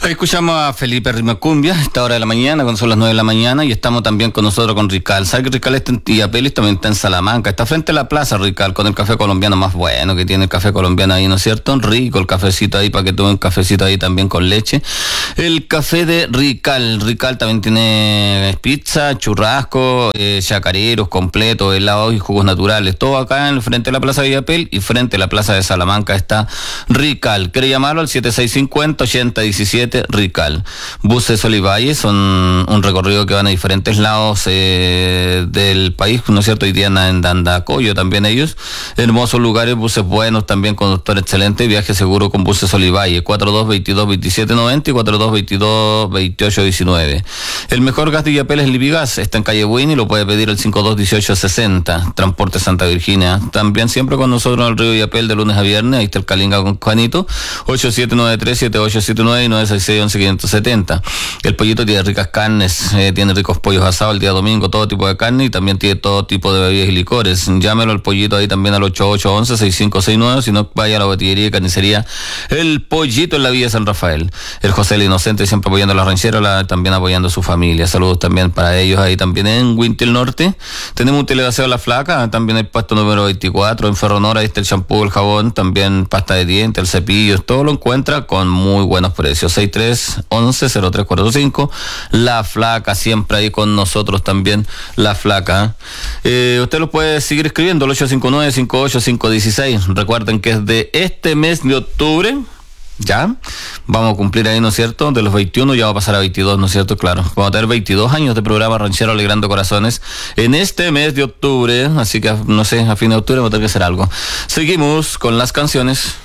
Hoy escuchamos a Felipe Rimacumbia a esta hora de la mañana, cuando son las 9 de la mañana, y estamos también con nosotros con Rical. ¿Sabe que Rical está en Tillapelis? También está en Salamanca, está frente a la plaza Rical, con el café colombiano más bueno que tiene el café colombiano ahí, ¿no es cierto? Rico el cafecito ahí, para que tome un cafecito ahí también con leche. El café de Rical. Rical también tiene pizza, churrasco, chacareros completos, helados y jugos naturales. Todo acá en frente de la plaza de Villapel y frente a la plaza de Salamanca está Rical. ¿Quiere llamarlo al 7650-8017? Rical. Buses Olivalle son un recorrido que van a diferentes lados del país, ¿no es cierto? Hoy día en Dandacoyo también ellos. Hermosos lugares, buses buenos, también conductor excelente, viaje seguro con Buses Olivalle, 4222-2790 y 4222-2819. El mejor gas de Villapel es Libigas, está en calle Buin y lo puede pedir al 521860. Transporte Santa Virginia, también siempre con nosotros en el río Villapel de lunes a viernes. Ahí está el Calinga con Juanito, 8793-7879 y 966-11-570. El pollito tiene ricas carnes, tiene ricos pollos asados el día domingo, todo tipo de carne, y también tiene todo tipo de bebidas y licores. Llámelo al pollito ahí también al 8811-6569, si no vaya a la botillería y carnicería El Pollito en la Villa San Rafael. El José el Inocente siempre apoyando a la ranchera, también apoyando a su familia. Saludos también para ellos ahí también en Wintel Norte. Tenemos un teledaseo a la flaca, también el puesto número 24, en Ferronora ahí está el champú, el jabón, también pasta de dientes, el cepillo, todo lo encuentra con muy buenos precios. 6311-0345. La flaca siempre ahí con nosotros también, la flaca. Usted lo puede seguir escribiendo al 859-58516. Recuerden que es de este mes de octubre. Ya, vamos a cumplir ahí, ¿no es cierto? De los 21 ya va a pasar a 22, ¿no es cierto? Claro, vamos a tener 22 años de programa Ranchero Alegrando Corazones en este mes de octubre, así que, no sé, a fin de octubre vamos a tener que hacer algo. Seguimos con las canciones.